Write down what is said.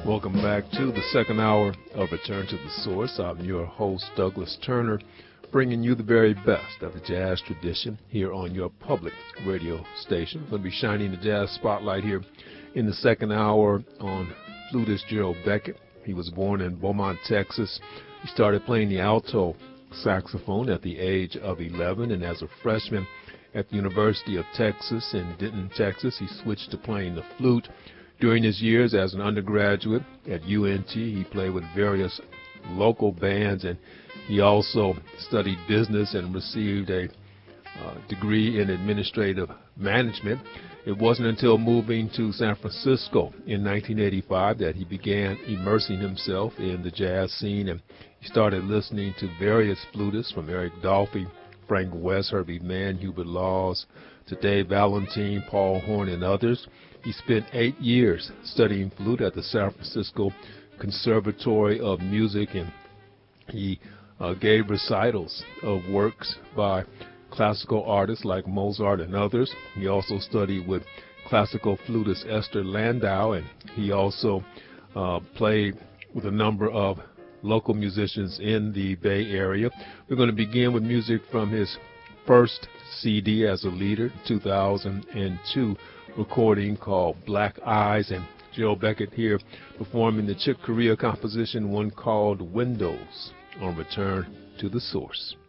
Welcome back to the second hour of Return to the Source. I'm your host, Douglas Turner, bringing you the very best of the jazz tradition here on your public radio station. I'm going to be shining the jazz spotlight here in the second hour on flutist Gerald Beckett. He was born in Beaumont, Texas. He started playing the alto saxophone at the age of 11, and as a freshman at the University of Texas in Denton, Texas, he switched to playing the flute. During his years as an undergraduate at UNT, he played with various local bands, and he also studied business and received a degree in administrative management. It wasn't until moving to San Francisco in 1985 that he began immersing himself in the jazz scene, and he started listening to various flutists from Eric Dolphy, Frank West, Herbie Mann, Hubert Laws, to Dave Valentine, Paul Horn, and others. He spent 8 years studying flute at the San Francisco Conservatory of Music, and he gave recitals of works by classical artists like Mozart and others. He also studied with classical flutist Esther Landau, and he also played with a number of local musicians in the Bay Area. We're going to begin with music from his first CD as a leader, 2002 recording called Black Eyes, and Gerald Beckett here performing the Chick Corea composition, one called Windows, on Return to the Source.